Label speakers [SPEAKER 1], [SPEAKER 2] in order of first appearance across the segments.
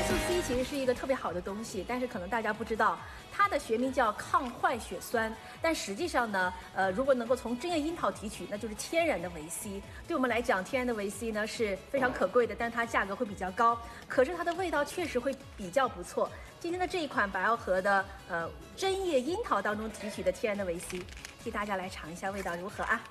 [SPEAKER 1] 素 C 其实是一个特别好的东西，但是可能大家不知道，它的学名叫抗坏血酸，但实际上呢，如果能够从针叶樱桃提取，那就是天然的维 C。对我们来讲，天然的维 C 呢是非常可贵的，但它价格会比较高，可是它的味道确实会比较不错。今天的这一款百奥和的针叶樱桃当中提取的天然的维 C， 替大家来尝一下味道如何啊？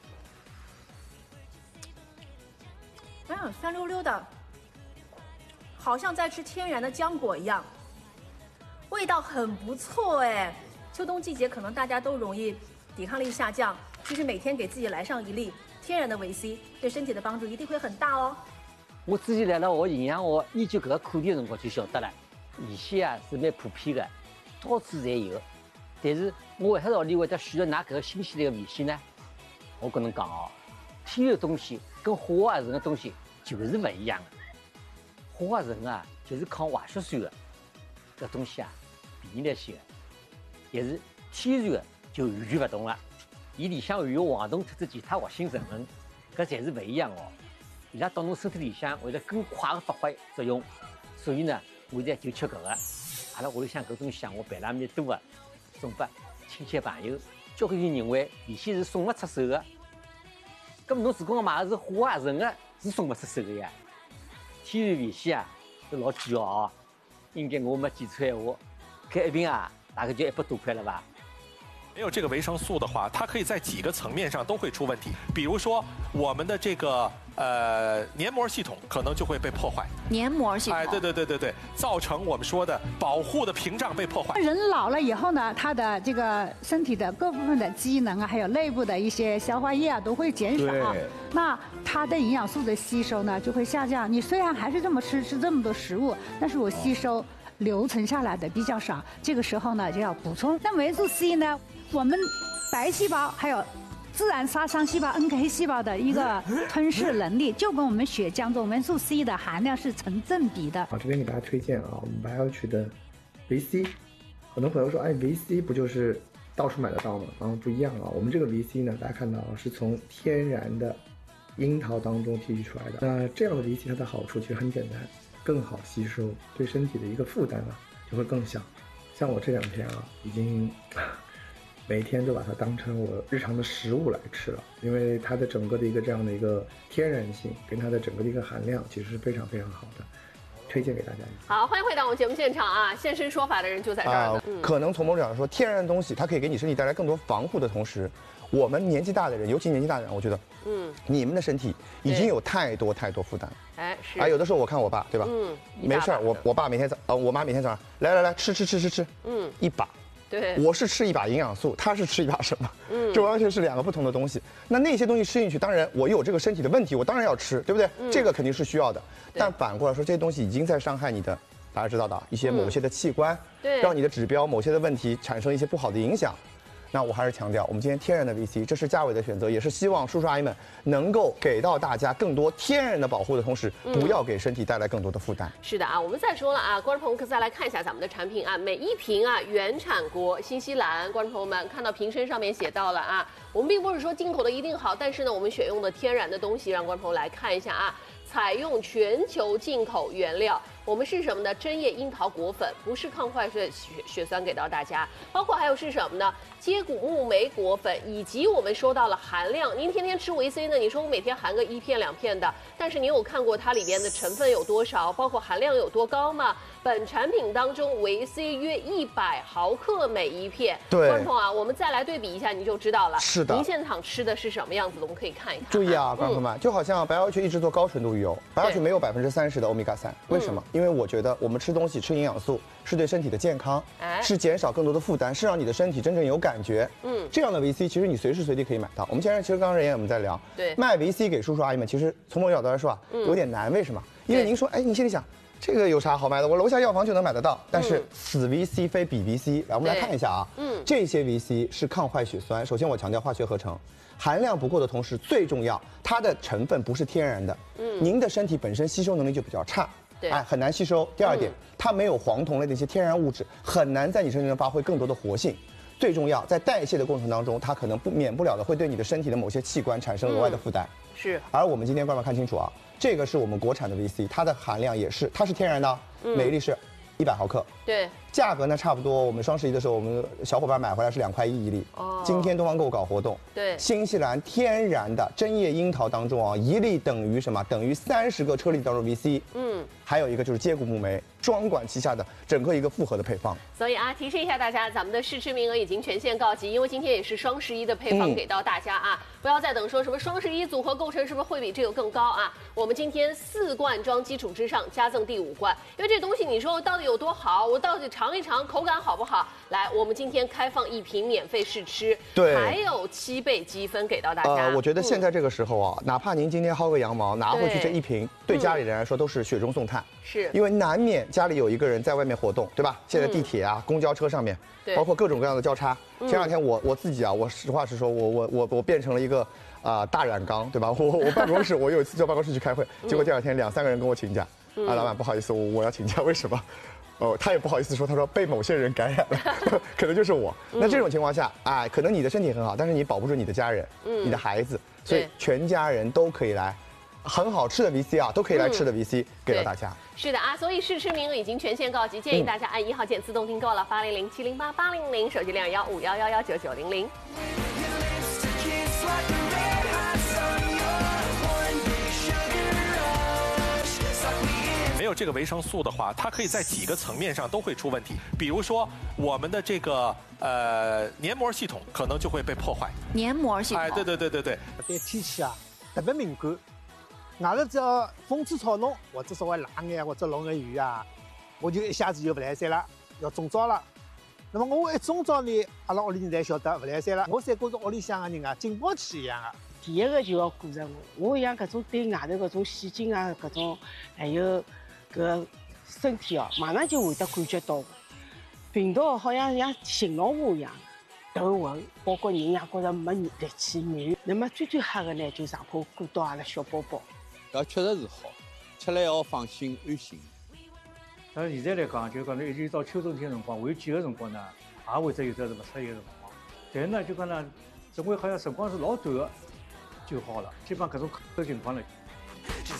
[SPEAKER 1] 酸溜溜的。好像在吃天然的浆果一样，味道很不错哎。秋冬季节可能大家都容易抵抗力下降，其实每天给自己来上一粒天然的维 C， 对身体的帮助一定会很大哦。
[SPEAKER 2] 我之前来了学营养学研究搿个课题的辰光就晓得了，维 C 啊是蛮普遍的，到处侪有。但是我为啥道理会得选择拿搿个新鲜的维 C 呢？我跟侬讲哦，天然的东西跟化合成的东西就是不一样的。化合成啊，就是抗坏血酸的，搿东西啊，便宜来些的。但是天然的就完全不同了，伊里向含有黄酮特质其他活性成分，搿侪是不一样哦。伊拉到侬身体里向会得更快的发挥作用，所以呢，我现在就吃搿个。阿拉屋里向搿东西啊，我备了蛮多的，送拨亲戚朋友。交关人认为维 C 是送勿出手的，搿么侬如果买的是化合成的，是送勿出手的呀。天然维 C 啊，是老贵哦，应该我没记错闲话，搿一瓶啊，大概就100多块了吧。
[SPEAKER 3] 没有这个维生素的话，它可以在几个层面上都会出问题，比如说我们的这个黏膜系统可能就会被破坏。
[SPEAKER 4] 黏膜系统，
[SPEAKER 3] 哎，对，造成我们说的保护的屏障被破坏。
[SPEAKER 5] 人老了以后呢，他的这个身体的各部分的机能啊，还有内部的一些消化液啊，都会减少。那它的营养素的吸收呢，就会下降。你虽然还是这么吃这么多食物，但是我吸收留存下来的比较少。这个时候呢，就要补充。那维素 C 呢，我们白细胞还有自然杀伤细胞 NK 细胞的一个吞噬能力，就跟我们血浆中维素 C 的含量是成正比的。
[SPEAKER 6] 好，这边给大家推荐啊，我们白奥曲的维 C。很多朋友说，哎，维 C 不就是到处买得到吗？不一样啊，我们这个维 C 呢，大家看到是从天然的樱桃当中提取出来的。那这样的维 C 它的好处其实很简单，更好吸收，对身体的一个负担啊就会更小。像我这2天啊，已经每天都把它当成我日常的食物来吃了，因为它的整个的一个这样的一个天然性跟它的整个的一个含量其实是非常非常好的，推荐给大家。
[SPEAKER 7] 好，欢迎回到我们节目现场啊！现身说法的人就在这儿呢。
[SPEAKER 8] 可能从某种角度说，天然的东西它可以给你身体带来更多防护的同时，我们年纪大的人，尤其年纪大的人，我觉得，你们的身体已经有太多负担。
[SPEAKER 7] 哎，是
[SPEAKER 8] 啊，有的时候我看我爸，对吧？没事儿，我爸每天我妈每天早上来吃，一把。
[SPEAKER 7] 对，
[SPEAKER 8] 我是吃一把营养素，他是吃一把什么？这完全是2个不同的东西。那些东西吃进去，当然我有这个身体的问题，我当然要吃，对不对？这个肯定是需要的。但反过来说，这些东西已经在伤害你的，大家知道的一些某些的器官，让你的指标某些的问题产生一些不好的影响。那我还是强调，我们今天天然的维 C， 这是嘉伟的选择，也是希望叔叔阿姨们能够给到大家更多天然的保护的同时，不要给身体带来更多的负担。
[SPEAKER 7] 是的啊，我们再说了啊，观众朋友可再来看一下咱们的产品啊，每一瓶啊原产国新西兰，观众朋友们看到瓶身上面写到了啊，我们并不是说进口的一定好，但是呢，我们选用的天然的东西，让观众朋友来看一下啊。采用全球进口原料，我们是什么呢？针叶樱桃果粉，不是抗坏血酸给到大家，包括还有是什么呢？接骨木莓果粉，以及我们说到了含量。您天天吃维 C 呢？你说我每天含个1片2片的，但是你有看过它里边的成分有多少，包括含量有多高吗？本产品当中维 C 约100毫克每一片。
[SPEAKER 8] 对，
[SPEAKER 7] 观众朋友啊，我们再来对比一下，你就知道了。
[SPEAKER 8] 是的，
[SPEAKER 7] 您现场吃的是什么样子的？我们可以看一看。
[SPEAKER 8] 注意啊，观众朋友们，就好像白奥曲一直做高纯度鱼油，白奥曲没有30%的欧米伽3，为什么？因为我觉得我们吃东西吃营养素是对身体的健康，是减少更多的负担，是让你的身体真正有感觉。这样的维 C 其实你随时随地可以买到。我们其实刚刚人也我们在聊，
[SPEAKER 7] 对，
[SPEAKER 8] 卖维 C 给叔叔阿姨们，其实从某角度来说啊，有点难。为什么？因为您说，哎，你心里想。这个有啥好买的？我楼下药房就能买得到。但是此 VC 非彼 VC， 来我们来看一下啊。这些 VC 是抗坏血酸。首先我强调化学合成，含量不够的同时，最重要它的成分不是天然的。您的身体本身吸收能力就比较差，很难吸收。第二点，它没有黄酮类的一些天然物质，很难在你身体中发挥更多的活性。最重要，在代谢的过程当中，它可能免不了的会对你的身体的某些器官产生额外的负担。
[SPEAKER 7] 是。
[SPEAKER 8] 而我们今天观众看清楚啊。这个是我们国产的 VC， 它的含量也是，它是天然的， 每一粒是100毫克。
[SPEAKER 7] 对，
[SPEAKER 8] 价格呢差不多，我们双11的时候，我们小伙伴买回来是2块1一粒。
[SPEAKER 7] 哦，
[SPEAKER 8] 今天东方购物搞活动，
[SPEAKER 7] 对，
[SPEAKER 8] 新西兰天然的针叶樱桃当中啊，一粒等于什么？等于30个车厘当中 VC。还有一个就是接骨木莓，双管齐下的整个一个复合的配方。
[SPEAKER 7] 所以啊，提示一下大家，咱们的试吃名额已经全线告急，因为今天也是双11的配方给到大家啊，不要再等说什么双11组合构成是不是会比这个更高啊？我们今天4罐装基础之上加赠第5罐，因为这东西你说到底有多好，我到底尝一尝口感好不好？来，我们今天开放1瓶免费试吃，
[SPEAKER 8] 对，
[SPEAKER 7] 还有7倍积分给到大家。
[SPEAKER 8] 我觉得现在这个时候啊，哪怕您今天薅个羊毛拿回去这1瓶，对家里人来说都是雪中送炭。
[SPEAKER 7] 是，
[SPEAKER 8] 因为难免家里有一个人在外面活动，对吧？现在地铁啊、公交车上面，包括各种各样的交叉。前两天我自己啊，我实话实说，我变成了一个大染缸，对吧？我办公室，我有一次叫办公室去开会，结果第2天2、3个人跟我请假，老板不好意思，我要请假，为什么？他也不好意思说，他说被某些人感染了，可能就是我。那这种情况下，可能你的身体很好，但是你保不住你的家人、你的孩子，所以全家人都可以来。很好吃的 VC 啊，都可以来吃的 VC 给到大家。
[SPEAKER 7] 是的啊，所以试吃名额已经全线告急，建议大家按1号键自动订购了800-708-800，手机215-111-9900。
[SPEAKER 3] 没有这个维生素的话，它可以在几个层面上都会出问题。比如说，我们的这个黏膜系统可能就会被破坏。
[SPEAKER 1] 黏膜系统。
[SPEAKER 3] 对。
[SPEAKER 4] 对天气啊特别敏感。外头只要风吹草动，或者稍微冷眼或者落眼雨啊，我就一下子就不来三了，要中招了。那么我一中招呢，阿拉屋里人侪晓得不来三了。我才觉着屋里向的人啊，警报器一样的。
[SPEAKER 9] 第一个就要顾着我像搿种对外头搿种细菌啊，搿种还有搿身体哦，马上就会得感觉到病毒好像信号话一样。头昏，包括人也觉着没力气软。那么最吓的呢，就上坡顾到阿拉小宝宝。
[SPEAKER 10] 要确实是好，吃了要放心安心。
[SPEAKER 11] 但是现在来讲，就讲一直到秋冬天辰光，还有几个辰光呢，也会得有这勿适应的辰光。但是呢，就讲呢，因为好像辰光是老短的就好了，基本上搿种情况呢。